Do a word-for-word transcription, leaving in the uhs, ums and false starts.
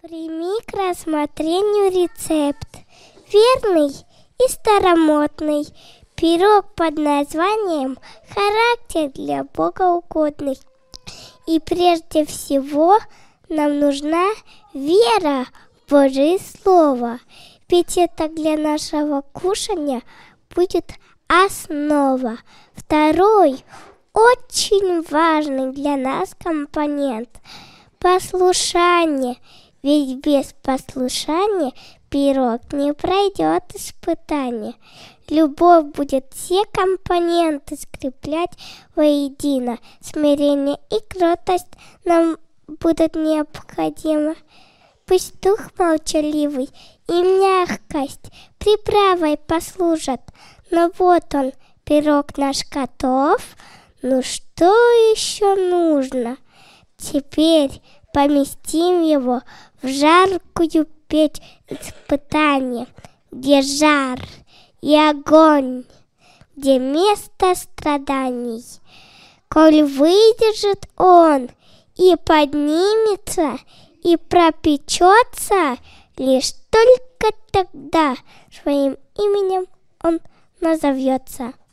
Прими к рассмотрению рецепт. Верный и старомодный. Пирог под названием «Характер для богоугодный». И прежде всего нам нужна вера в Божие Слово. Ведь это для нашего кушания будет основа. Второй очень важный для нас компонент – послушание. Ведь без послушания пирог не пройдет испытание. Любовь будет все компоненты скреплять воедино. Смирение и кротость нам будут необходимы. Пусть дух молчаливый и мягкость приправой послужат. Но вот он, пирог наш готов. Ну что еще нужно? Теперь поместим его в жаркую печь испытания, где жар и огонь, где место страданий. Коль выдержит он и поднимется, и пропечется, лишь только тогда своим именем он назовется.